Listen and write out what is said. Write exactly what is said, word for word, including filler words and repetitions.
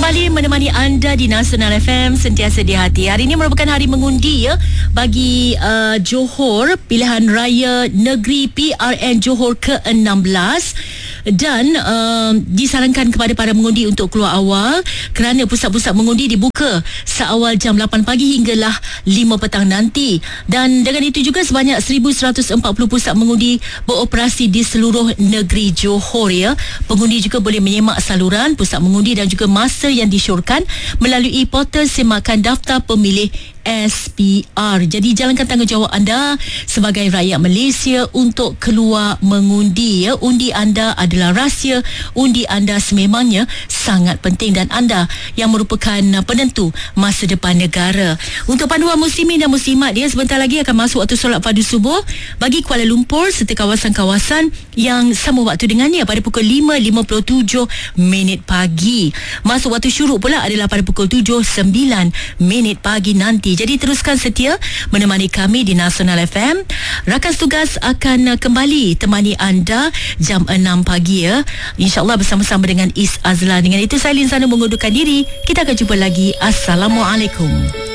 Kembali menemani anda di Nasional F M, sentiasa di hati. Hari ini merupakan hari mengundi ya bagi uh, Johor, pilihan raya negeri P R N Johor ke enam belas. Dan uh, disarankan kepada para mengundi untuk keluar awal kerana pusat-pusat mengundi dibuka seawal jam lapan pagi hinggalah lima petang nanti. Dan dengan itu juga sebanyak seribu seratus empat puluh pusat mengundi beroperasi di seluruh negeri Johor ya. Pengundi juga boleh menyemak saluran pusat mengundi dan juga masa yang disyorkan melalui portal semakan daftar pemilih S P R. Jadi jalankan tanggungjawab anda sebagai rakyat Malaysia untuk keluar mengundi ya. Undi anda adalah rahsia, undi anda sememangnya sangat penting dan anda yang merupakan penentu masa depan negara. Untuk panduan muslimin dan muslimat dia sebentar lagi akan masuk waktu solat fardu subuh bagi Kuala Lumpur serta kawasan-kawasan yang sama waktu dengannya pada pukul lima lima puluh tujuh minit pagi. Masuk waktu syuruk pula adalah pada pukul tujuh sembilan minit pagi nanti. Jadi teruskan setia menemani kami di Nasional F M. Rakan tugas akan kembali temani anda jam enam pagi ya. InsyaAllah bersama-sama dengan Is Azlan. Dengan itu saya Linsana mengundurkan diri. Kita akan jumpa lagi. Assalamualaikum.